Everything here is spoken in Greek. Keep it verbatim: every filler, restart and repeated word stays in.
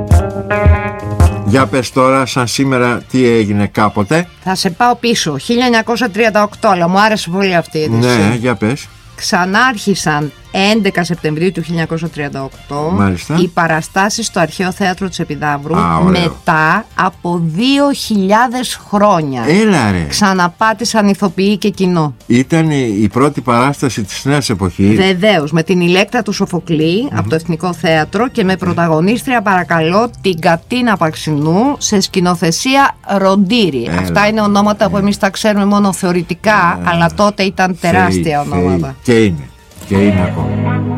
Για πες τώρα, σαν σήμερα, τι έγινε κάποτε. Θα σε πάω πίσω, χίλια εννιακόσια τριάντα οκτώ, αλλά μου άρεσε πολύ αυτή η είδηση. Ναι, για πες. Ξανάρχισαν έντεκα Σεπτεμβρίου του χίλια εννιακόσια τριάντα οκτώ. Μάλιστα. Οι παραστάσεις στο Αρχαίο Θέατρο της Επιδαύρου. Α, μετά από δύο χιλιάδες χρόνια. Έλα ρε. Ξαναπάτησαν ηθοποιοί και κοινό. Ήταν η πρώτη παράσταση της νέας εποχής. Βεβαίως, με την Ηλέκτρα του Σοφοκλή mm-hmm. από το Εθνικό Θέατρο και με πρωταγωνίστρια, παρακαλώ, την Κατίνα Παξινού σε σκηνοθεσία Ροντήρη. Έλα. Αυτά είναι ονόματα που εμείς τα ξέρουμε μόνο θεωρητικά, Έλα. αλλά τότε ήταν τεράστια Θεή, ονόματα. Θεή. Και είναι. Και είναι ακόμα.